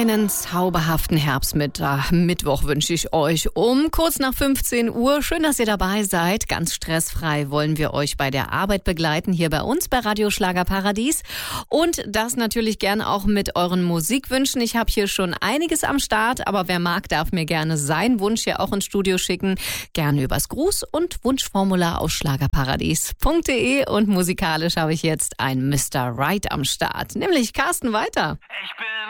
Einen zauberhaften Herbstmittwoch wünsche ich euch um kurz nach 15 Uhr. Schön, dass ihr dabei seid. Ganz stressfrei wollen wir euch bei der Arbeit begleiten, hier bei uns bei Radio Schlagerparadies. Und das natürlich gern auch mit euren Musikwünschen. Ich habe hier schon einiges am Start, aber wer mag, darf mir gerne seinen Wunsch hier auch ins Studio schicken. Gerne übers Gruß- und Wunschformular aus schlagerparadies.de. Und musikalisch habe ich jetzt einen Mr. Right am Start, nämlich Carsten Weiter. Ich bin